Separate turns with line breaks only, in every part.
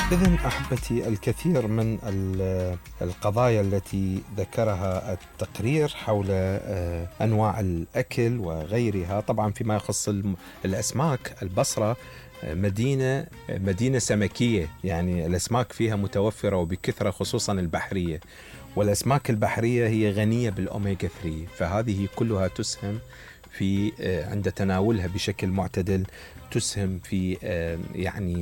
إذن أحبتي، الكثير من القضايا التي ذكرها التقرير حول أنواع الأكل وغيرها. طبعا فيما يخص الأسماك، البصرة مدينة سمكية، يعني الأسماك فيها متوفرة وبكثرة، خصوصا البحرية، والأسماك البحرية هي غنية بالأوميغا 3، فهذه كلها تسهم في عند تناولها بشكل معتدل تسهم في يعني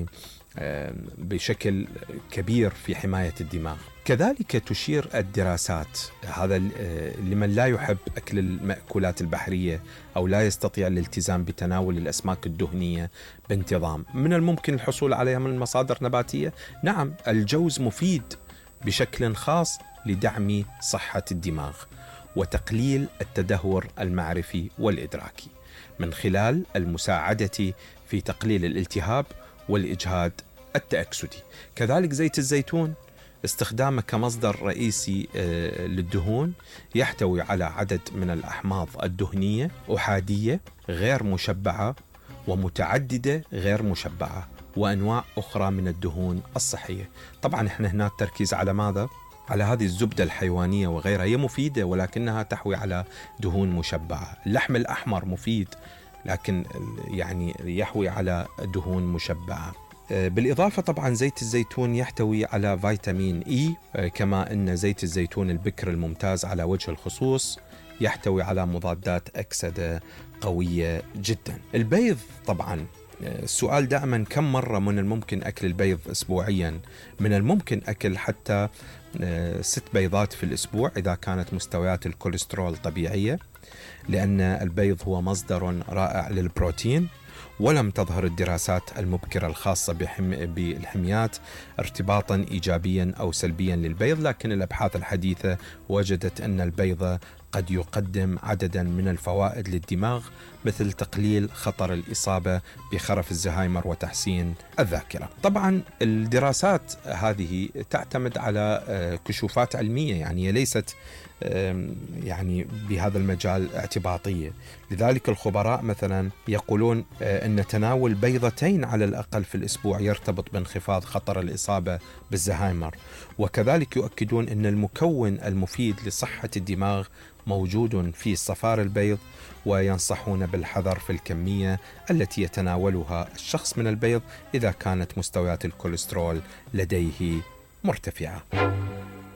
بشكل كبير في حماية الدماغ. كذلك تشير الدراسات، هذا لمن لا يحب أكل المأكولات البحرية أو لا يستطيع الالتزام بتناول الأسماك الدهنية بانتظام، من الممكن الحصول عليها من مصادر نباتية. نعم، الجوز مفيد بشكل خاص لدعم صحة الدماغ وتقليل التدهور المعرفي والإدراكي من خلال المساعدة في تقليل الالتهاب والإجهاد التأكسدي. كذلك زيت الزيتون استخدامه كمصدر رئيسي للدهون، يحتوي على عدد من الأحماض الدهنية أحادية غير مشبعة ومتعددة غير مشبعة وأنواع أخرى من الدهون الصحية. طبعا احنا هنا التركيز على ماذا؟ على هذه الزبدة الحيوانية وغيرها، هي مفيدة ولكنها تحوي على دهون مشبعة. اللحم الأحمر مفيد لكن يعني يحوي على دهون مشبعة. بالإضافة طبعا زيت الزيتون يحتوي على فيتامين إي، كما أن زيت الزيتون البكر الممتاز على وجه الخصوص يحتوي على مضادات أكسدة قوية جدا. البيض طبعا، السؤال دائما كم مرة من الممكن أكل البيض أسبوعيا؟ من الممكن أكل حتى 6 بيضات في الأسبوع إذا كانت مستويات الكوليسترول طبيعية، لأن البيض هو مصدر رائع للبروتين، ولم تظهر الدراسات المبكرة الخاصة بالحميات ارتباطا إيجابيا أو سلبيا للبيض، لكن الأبحاث الحديثة وجدت أن البيض قد يقدم عددا من الفوائد للدماغ، مثل تقليل خطر الإصابة بخرف الزهايمر وتحسين الذاكرة. طبعا الدراسات هذه تعتمد على كشوفات علمية، يعني ليست يعني بهذا المجال اعتباطية. لذلك الخبراء مثلا يقولون أن تناول بيضتين على الأقل في الأسبوع يرتبط بانخفاض خطر الإصابة بالزهايمر، وكذلك يؤكدون أن المكون المفيد لصحة الدماغ موجود في صفار البيض، وينصحون بالحذر في الكمية التي يتناولها الشخص من البيض إذا كانت مستويات الكوليسترول لديه مرتفعة.